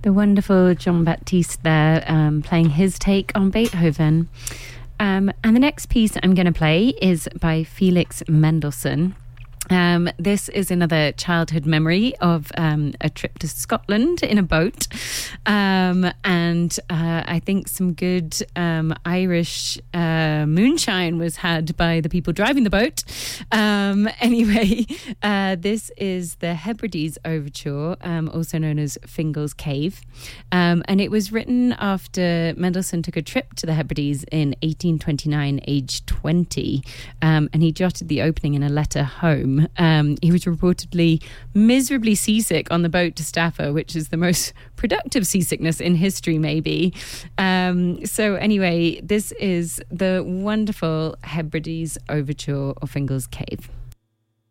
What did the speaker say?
The wonderful John Baptiste there, playing his take on Beethoven. And the next piece I'm going to play is by Felix Mendelssohn. This is another childhood memory of a trip to Scotland in a boat, and I think some good Irish moonshine was had by the people driving the boat. Anyway, this is the Hebrides Overture, also known as Fingal's Cave, and it was written after Mendelssohn took a trip to the Hebrides in 1829, aged 20, and he jotted the opening in a letter home. He was reportedly miserably seasick on the boat to Staffa, which is the most productive seasickness in history, maybe. So anyway, this is the wonderful Hebrides Overture of Fingal's Cave.